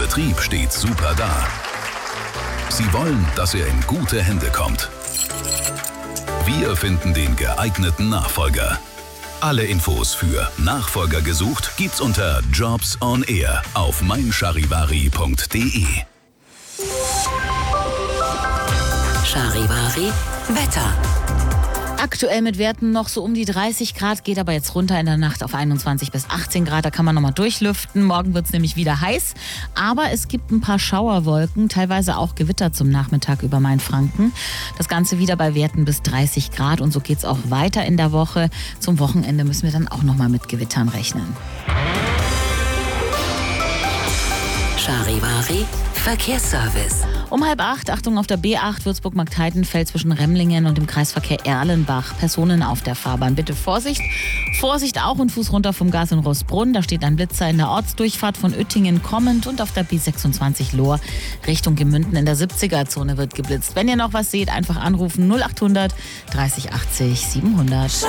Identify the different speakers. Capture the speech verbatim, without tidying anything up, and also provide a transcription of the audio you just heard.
Speaker 1: Betrieb steht super da. Sie wollen, dass er in gute Hände kommt. Wir finden den geeigneten Nachfolger. Alle Infos für Nachfolger gesucht gibt's unter Jobs on Air auf mein charivari punkt de.
Speaker 2: Charivari Wetter.
Speaker 3: Aktuell mit Werten noch so um die dreißig Grad, geht aber jetzt runter in der Nacht auf einundzwanzig bis achtzehn Grad. Da kann man nochmal durchlüften. Morgen wird es nämlich wieder heiß. Aber es gibt ein paar Schauerwolken, teilweise auch Gewitter zum Nachmittag über Mainfranken. Das Ganze wieder bei Werten bis dreißig Grad. Und so geht es auch weiter in der Woche. Zum Wochenende müssen wir dann auch nochmal mit Gewittern rechnen.
Speaker 2: Charivari Verkehrsservice.
Speaker 3: Um halb acht, Achtung auf der B acht, Würzburg-Marktheitenfeld zwischen Remlingen und dem Kreisverkehr Erlenbach. Personen auf der Fahrbahn. Bitte Vorsicht. Vorsicht auch und Fuß runter vom Gas in Roßbrunn. Da steht ein Blitzer in der Ortsdurchfahrt von Uettingen kommend und auf der B sechsundzwanzig Lohr Richtung Gemünden in der siebziger-Zone wird geblitzt. Wenn ihr noch was seht, einfach anrufen null achthundert dreißig achtzig siebenhundert.